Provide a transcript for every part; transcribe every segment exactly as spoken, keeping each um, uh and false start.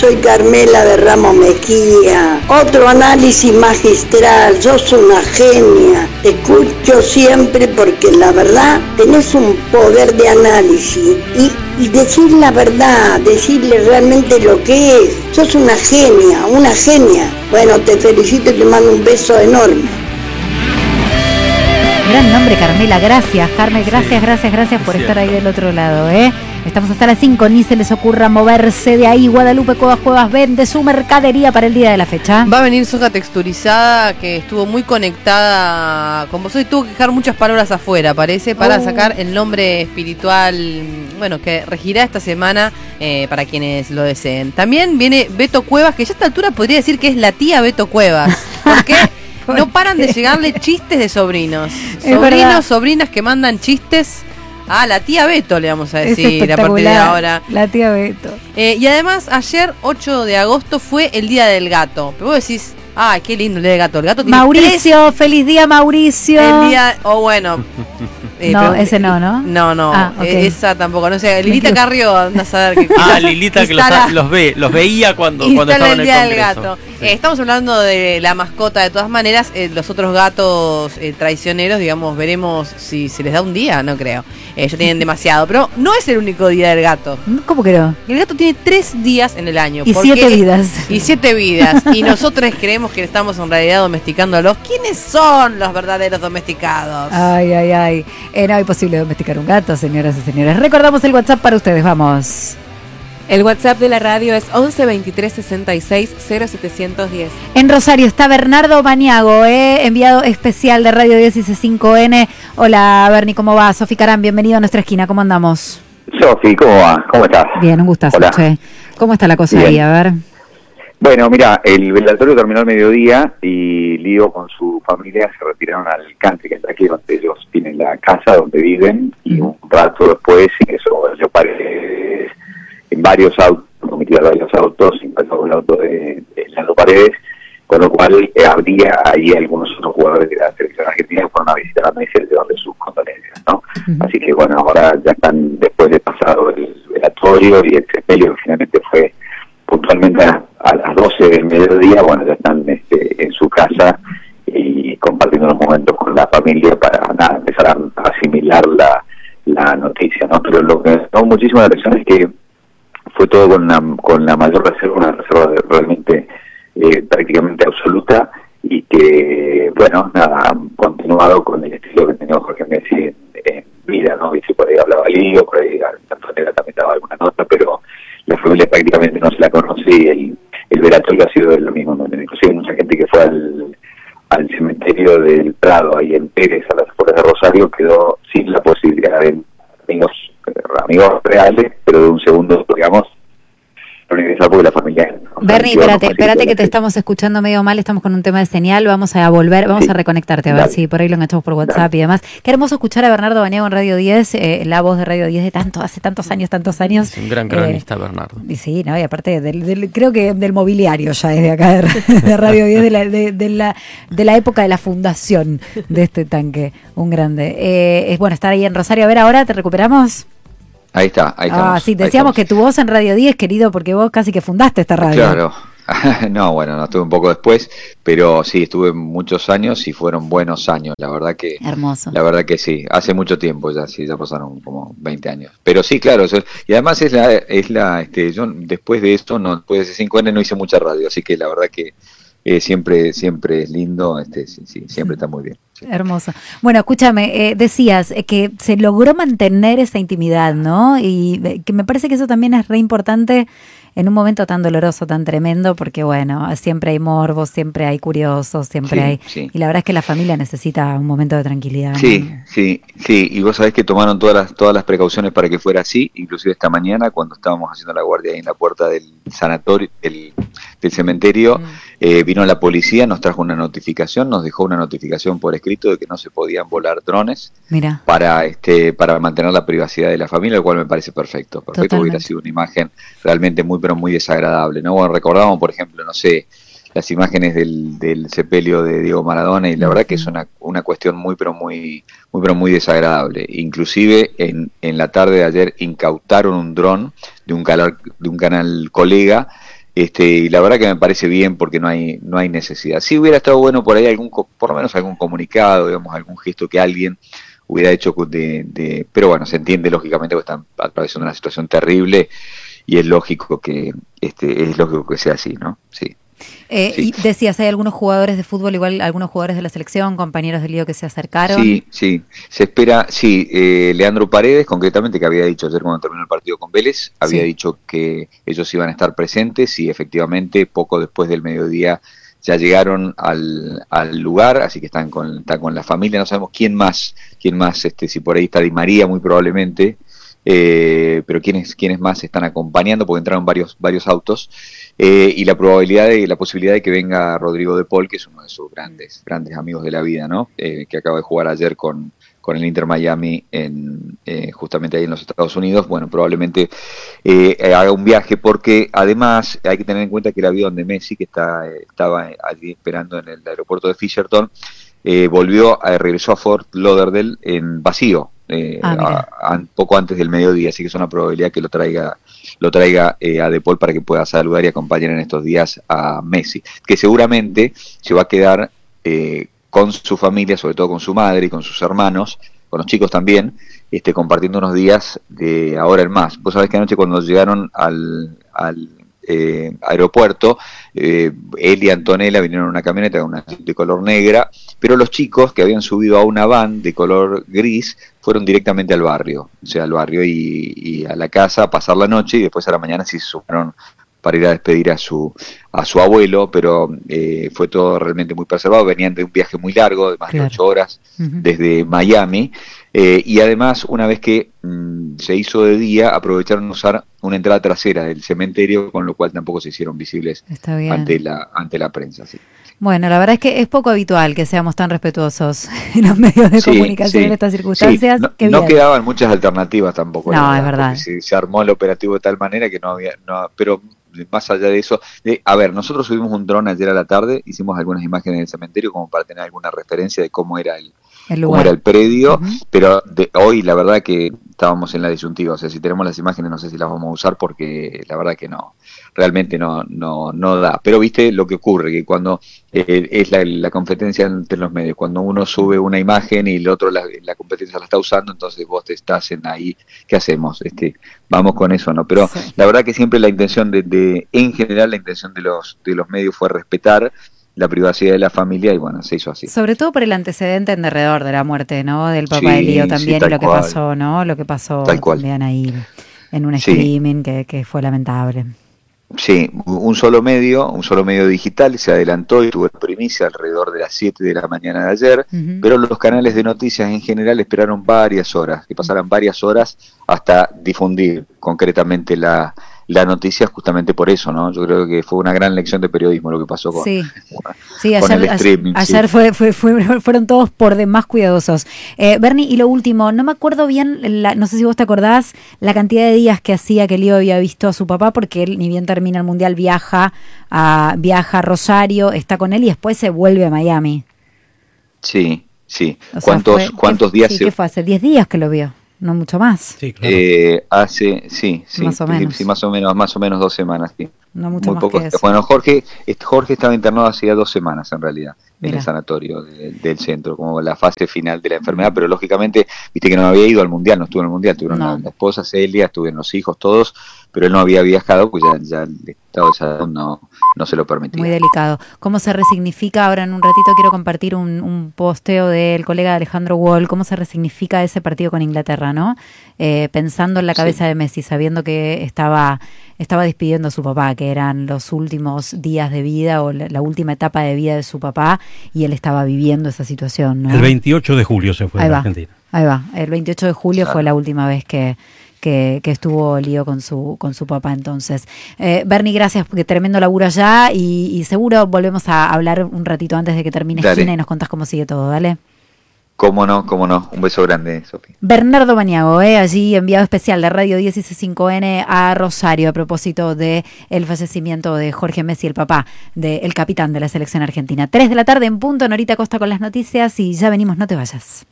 soy Carmela de Ramos Mejía. Otro análisis magistral, sos una genia. Te escucho siempre porque la verdad tenés un poder de análisis y, y decir la verdad, decirle realmente lo que es. Sos una genia, una genia. Bueno, te felicito y te mando un beso enorme. Gran nombre, Carmela, gracias, Carmen, gracias, sí, gracias, gracias por cierto. estar ahí del otro lado, ¿eh? Estamos hasta las cinco, ni se les ocurra moverse de ahí. Guadalupe Cuevas Cuevas vende su mercadería para el día de la fecha. Va a venir soja texturizada que estuvo muy conectada con vos y tuvo que dejar muchas palabras afuera, parece, para Oh. sacar el nombre espiritual, bueno, que regirá esta semana eh, para quienes lo deseen. También viene Beto Cuevas, que ya a esta altura podría decir que es la tía Beto Cuevas, porque no paran de llegarle chistes de sobrinos. Es verdad. Sobrinos, sobrinas que mandan chistes a la tía Beto, le vamos a Es decir a partir de espectacular, ahora. la tía Beto. Eh, y además, ayer, ocho de agosto, fue el Día del Gato. Pero vos decís, ay, qué lindo el Día del Gato. El gato tiene Mauricio, feliz día, Mauricio. tres- el día, o oh, bueno. eh, No, pero- ese no, ¿no? No, no, Ah, ok. eh, esa tampoco. No sé, Lilita equivoqué. Carrió, anda a saber que Ah, Lilita que los, instala- los ve, los veía cuando, cuando instala estaba en el el Día del Congreso. Gato. Eh, estamos hablando de la mascota de todas maneras. Eh, los otros gatos eh, traicioneros, digamos, veremos si se les da un día, no creo. Eh, ya tienen demasiado. Pero no es el único Día del Gato. ¿Cómo que no? El gato tiene tres días en el año. Y porque- siete vidas. Y siete vidas. Y nosotros creemos que estamos en realidad domesticándolos. ¿Quiénes son los verdaderos domesticados? Ay, ay, ay. Eh, no hay posible domesticar un gato, señoras y señores. Recordamos el WhatsApp para ustedes, vamos. El WhatsApp de la radio es once veintitrés sesenta y seis cero setecientos diez. En Rosario está Bernardo Baniago, eh, enviado especial de Radio diez y C cinco N. Hola, Berni, ¿cómo va? Sofi Carán, bienvenido a nuestra esquina, ¿cómo andamos? Sofi, ¿cómo va? ¿Cómo estás? Bien, un gustazo, Hola. che. ¿Cómo está la cosa Bien. ahí? A ver. Bueno, mira, el velatorio terminó al mediodía y Lío con su familia se retiraron al country, que está aquí donde ellos tienen la casa donde viven, y un rato después ingresó yo Paredes en varios autos, cometía varios autos, impactó el auto de, de Lando Paredes, con lo cual eh, habría ahí algunos otros jugadores de la selección argentina que fueron a visitar a Messi y llevarle sus condolencias, ¿no? Ujú. Así que bueno, ahora ya están, después de pasado el velatorio y el sepelio que finalmente fue puntualmente a, a las doce del mediodía, bueno, ya están este, en su casa y compartiendo unos momentos con la familia para nada, empezar a, a asimilar la, la noticia, ¿no? Pero lo que me llamó muchísimo la atención es que fue todo con la, con la mayor reserva, una reserva de- realmente eh, prácticamente absoluta, y que, bueno, nada, han continuado con el estilo que tenía Jorge Messi en, en vida, ¿no? Y si por ahí hablaba Lío, por ahí Antonella también daba alguna nota, pero la familia prácticamente no se la conoce y el, el velatorio ha sido de lo mismo, ¿no? Inclusive mucha gente que fue al, al cementerio del Prado, ahí en Pérez, a las afueras de Rosario, quedó sin la posibilidad de amigos, amigos reales, pero de un segundo, digamos, no ingresar porque la familia... Berni, no espérate, facilitó espérate el que te acceso. estamos escuchando medio mal, estamos con un tema de señal, vamos a volver, vamos Sí. a reconectarte, a ver Dale. si por ahí lo enganchamos por WhatsApp Dale. y demás. Qué hermoso escuchar a Bernardo Baniago en Radio diez, eh, la voz de Radio diez de tanto, hace tantos años, tantos años. Es un gran Eh, cronista, Bernardo. Y sí, ¿no? Y aparte, del, del- creo que del mobiliario ya es de acá, de, de Radio diez, de la, de, de la, de la época de la fundación de este tanque, un grande. Eh, es bueno estar ahí en Rosario. A ver, ahora, ¿te recuperamos? Ahí está, ahí estamos. Ah, sí, ahí decíamos estamos. que tu voz en Radio diez, querido, porque vos casi que fundaste esta radio. Claro. No, bueno, no estuve un poco después, pero sí, estuve muchos años y fueron buenos años, la verdad que... Hermoso. La verdad que sí, hace mucho tiempo ya, sí, ya pasaron como veinte años. Pero sí, claro, eso- y además es la, es la, este, yo después de esto, no, después de ese cinco N no hice mucha radio, así que la verdad que eh, siempre, siempre es lindo, este, sí, sí, siempre está muy bien. Sí. Hermoso. Bueno, escúchame, eh, decías eh, que se logró mantener esa intimidad, ¿no? Y eh, que me parece que eso también es re importante en un momento tan doloroso, tan tremendo, porque bueno, siempre hay morbos, siempre hay curiosos, siempre Sí, hay... sí. Y la verdad es que la familia necesita un momento de tranquilidad, ¿no? Sí, sí, sí, y vos sabés que tomaron todas las, todas las precauciones para que fuera así, inclusive esta mañana cuando estábamos haciendo la guardia ahí en la puerta del sanatorio, del, del cementerio, eh, vino la policía, nos trajo una notificación, nos dejó una notificación por escrito de que no se podían volar drones Mira, para este para mantener la privacidad de la familia, lo cual me parece perfecto, perfecto, Totalmente. hubiera sido una imagen realmente muy, pero muy desagradable, ¿no? Bueno, recordábamos, por ejemplo, no sé, las imágenes del, del sepelio de Diego Maradona y la verdad que es una, una cuestión muy, pero muy, muy, pero muy desagradable. Inclusive en, en la tarde de ayer incautaron un dron de un canal, de un canal colega Este, y la verdad que me parece bien porque no hay no hay necesidad. Sí hubiera estado bueno por ahí algún por lo menos algún comunicado, digamos, algún gesto que alguien hubiera hecho de, de pero bueno, se entiende lógicamente que están atravesando una situación terrible y es lógico que este es lógico que sea así, ¿no? Sí. Eh, sí. Y decías, hay algunos jugadores de fútbol, igual algunos jugadores de la selección, compañeros del lío que se acercaron. Sí, sí, se espera, sí, eh, Leandro Paredes, concretamente, que había dicho ayer cuando terminó el partido con Vélez, había Sí. dicho que ellos iban a estar presentes y efectivamente poco después del mediodía ya llegaron al, al lugar, así que están con, están con la familia, no sabemos quién más, quién más, este, si por ahí está Di María muy probablemente, eh, pero quiénes, quiénes más están acompañando, porque entraron varios, varios autos. Eh, y la probabilidad de la posibilidad de que venga Rodrigo de Paul, que es uno de sus grandes grandes amigos de la vida, ¿no? Eh, que acaba de jugar ayer con, con el Inter Miami en eh, justamente ahí en los Estados Unidos. Bueno, probablemente eh, haga un viaje porque además hay que tener en cuenta que el avión de Messi, que está eh, estaba allí esperando en el aeropuerto de Fisherton, eh, volvió a regresó a Fort Lauderdale en vacío. Eh, Ah, a, a, poco antes del mediodía, así que es una probabilidad que lo traiga lo traiga eh, a De Paul para que pueda saludar y acompañar en estos días a Messi, que seguramente se va a quedar eh, con su familia, sobre todo con su madre y con sus hermanos, con los chicos también, este, compartiendo unos días de ahora en más. Vos sabés que anoche cuando llegaron al, al eh, aeropuerto, eh, él y Antonella vinieron en una camioneta una, de color negra, pero los chicos que habían subido a una van de color gris fueron directamente al barrio, o sea, al barrio y, y a la casa a pasar la noche y después a la mañana sí se sumaron para ir a despedir a su a su abuelo, pero eh, fue todo realmente muy preservado, venían de un viaje muy largo, de más Claro. de ocho horas, Uh-huh. desde Miami, eh, y además una vez que mmm, se hizo de día, aprovecharon usar una entrada trasera del cementerio, con lo cual tampoco se hicieron visibles Está bien. ante la ante la prensa. Sí. Bueno, la verdad es que es poco habitual que seamos tan respetuosos en los medios de Sí, comunicación sí, en estas circunstancias. sí. No, Qué no bien. quedaban muchas alternativas tampoco. No, la es verdad. porque Se, se armó el operativo de tal manera que no había, no, pero más allá de eso, de, a ver, nosotros subimos un dron ayer a la tarde, hicimos algunas imágenes del cementerio como para tener alguna referencia de cómo era el, El cómo lugar. era el predio, Ujú. pero de, hoy la verdad que estábamos en la disyuntiva, o sea, si tenemos las imágenes no sé si las vamos a usar porque la verdad que no, realmente no no no da, pero viste lo que ocurre, que cuando eh, es la, la competencia entre los medios, cuando uno sube una imagen y el otro la, la competencia la está usando, entonces vos te estás en ahí, ¿qué hacemos? Este, vamos con eso, ¿no? Pero Sí. la verdad que siempre la intención de, de en general la intención de los de los medios fue respetar la privacidad de la familia y bueno, se hizo así. Sobre todo por el antecedente en derredor de la muerte, ¿no? Del papá Sí, de Lío sí, también, y tal lo que cual. pasó, ¿no? Lo que pasó Tal cual. también ahí en un Sí. streaming que, que fue lamentable. Sí, un solo medio, un solo medio digital se adelantó y tuvo primicia alrededor de las siete de la mañana de ayer, Ujú. pero los canales de noticias en general esperaron varias horas, que pasaran varias horas hasta difundir concretamente la, la noticia, justamente por eso, ¿no? Yo creo que fue una gran lección de periodismo lo que pasó con, Sí, sí, con ayer, el streaming. ayer sí. fue, fue, fue- fueron todos por demás cuidadosos. Eh, Bernie, y lo último, no me acuerdo bien, la, no sé si vos te acordás, la cantidad de días que hacía que Lío había visto a su papá, porque él, ni bien termina el Mundial, viaja a, viaja a Rosario, está con él y después se vuelve a Miami. Sí, sí. O sea, ¿Cuántos, fue- cuántos ¿qué- días sí, se... ¿qué fue? Hace diez días que lo vio, no mucho más. Sí, claro. Eh, hace, sí, sí, Más o sí, menos. sí, más o menos, más o menos dos semanas, sí. No mucho Muy más poco. que eso. Bueno, Jorge, este, Jorge estaba internado hacía dos semanas en realidad en Mirá. el sanatorio de- del centro, como la fase final de la enfermedad, pero lógicamente, viste que no había ido al mundial, no estuvo en el mundial, tuvieron No. la, la esposa Celia, estuvieron los hijos todos, pero él no había viajado, pues ya, ya el estado de salud no, no se lo permitía. Muy delicado. ¿Cómo se resignifica? Ahora en un ratito quiero compartir un, un posteo del colega Alejandro Wall. ¿Cómo se resignifica ese partido con Inglaterra, no? Eh, pensando en la cabeza Sí. de Messi, sabiendo que estaba, estaba despidiendo a su papá, que eran los últimos días de vida o la, la última etapa de vida de su papá, y él estaba viviendo esa situación, ¿no? El veintiocho de julio se fue Ahí de va. Argentina. Ahí va. El veintiocho de julio Claro. fue la última vez que, que, que estuvo Lío con su con su papá. Entonces, eh, Bernie, gracias, porque tremendo laburo allá y, y seguro volvemos a hablar un ratito antes de que termine Dale. esquina y nos contás cómo sigue todo, ¿dale? Cómo no, cómo no. Un beso grande, Sofía. Bernardo Baniago, eh, allí enviado especial de Radio diez y C cinco N a Rosario a propósito de el fallecimiento de Jorge Messi, el papá del capitán de la selección argentina. Tres de la tarde en punto, Norita Costa con las noticias y ya venimos, no te vayas.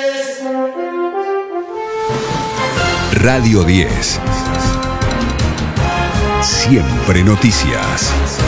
Radio diez. Siempre Noticias.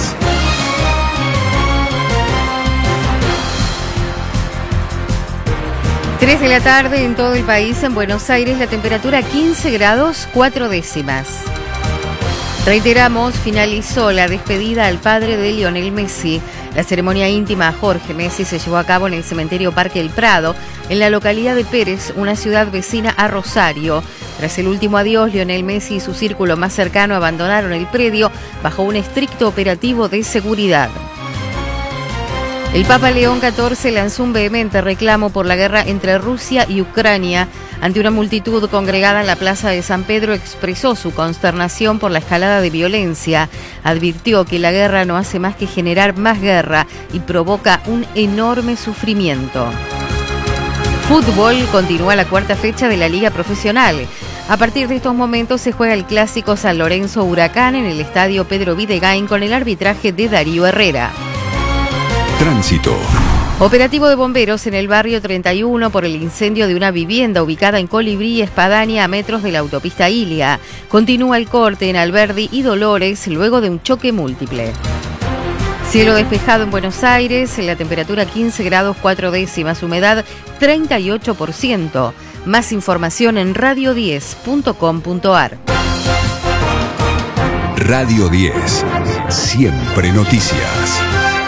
tres de la tarde en todo el país. En Buenos Aires la temperatura quince grados cuatro décimas. Reiteramos, finalizó la despedida al padre de Lionel Messi. La ceremonia íntima a Jorge Messi se llevó a cabo en el cementerio Parque El Prado, en la localidad de Pérez, una ciudad vecina a Rosario. Tras el último adiós, Lionel Messi y su círculo más cercano abandonaron el predio bajo un estricto operativo de seguridad. El Papa León catorce lanzó un vehemente reclamo por la guerra entre Rusia y Ucrania. Ante una multitud congregada en la Plaza de San Pedro, expresó su consternación por la escalada de violencia. Advirtió que la guerra no hace más que generar más guerra y provoca un enorme sufrimiento. Fútbol, continúa la cuarta fecha de la Liga Profesional. A partir de estos momentos se juega el clásico San Lorenzo Huracán en el estadio Pedro Videgain con el arbitraje de Darío Herrera. Tránsito. Operativo de bomberos en el barrio treinta y uno por el incendio de una vivienda ubicada en Colibrí, Espadaña, a metros de la autopista Ilia. Continúa el corte en Alberdi y Dolores luego de un choque múltiple. Cielo despejado en Buenos Aires, la temperatura quince grados cuatro décimas, humedad treinta y ocho por ciento. Más información en radio diez punto com punto ar. Radio diez. Siempre Noticias.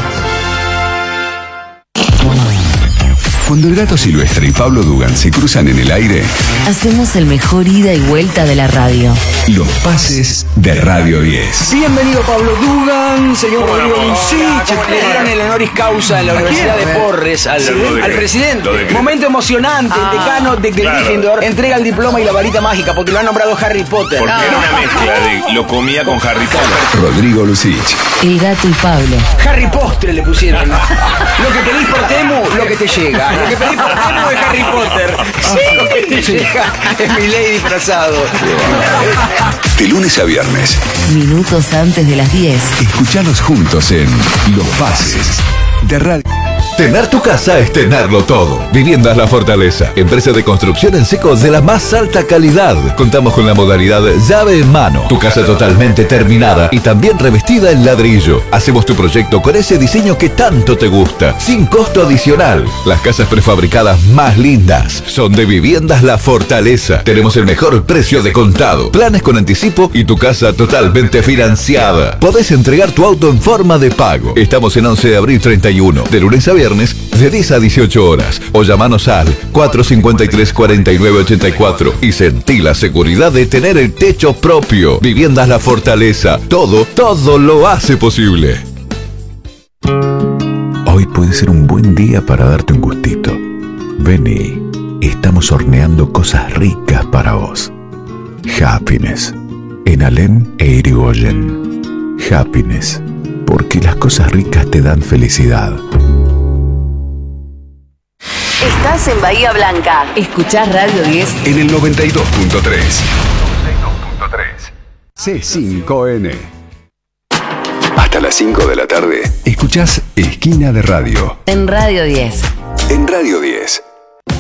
Cuando el Gato Silvestre y Pablo Dugan se cruzan en el aire, hacemos el mejor ida y vuelta de la radio. Los pases de Radio diez. Bienvenido Pablo Dugan, señor Rodrigo Lucich. Le dieron el honoris causa en la Universidad de Porres al, al presidente. Momento emocionante, el decano de Gryffindor entrega el diploma y la varita mágica porque lo ha nombrado Harry Potter. Porque era una mezcla de lo comía con Harry Potter. Rodrigo Lucich. El Gato y Pablo. Harry Postre le pusieron. Lo que pedís por Temu, lo que te llega. Lo que pedís por Temu es Harry Potter. Sí. Lo que te llega es Milady disfrazado. De lunes a viernes, minutos antes de las diez. Escuchanos juntos en Los Pases de Radio. Tener tu casa es tenerlo todo. Viviendas La Fortaleza, empresa de construcción en seco de la más alta calidad. Contamos con la modalidad llave en mano. Tu casa totalmente terminada y también revestida en ladrillo. Hacemos tu proyecto con ese diseño que tanto te gusta, sin costo adicional. Las casas prefabricadas más lindas son de Viviendas La Fortaleza. Tenemos el mejor precio de contado, planes con anticipo y tu casa totalmente financiada. Podés entregar tu auto en forma de pago. Estamos en once de abril treinta y uno, de lunes a viernes, de diez a dieciocho horas, o llamanos al cuatro cinco tres, cuatro nueve ocho cuatro y sentí la seguridad de tener el techo propio. Viviendas La Fortaleza, todo, todo lo hace posible. Hoy puede ser un buen día para darte un gustito. Vení, estamos horneando cosas ricas para vos. Happiness, en Alem e Irigoyen. Happiness, porque las cosas ricas te dan felicidad. Estás en Bahía Blanca. Escuchás Radio diez en el noventa y dos punto tres. C cinco N. Hasta las cinco de la tarde, escuchás Esquina de Radio. En Radio diez. En Radio diez.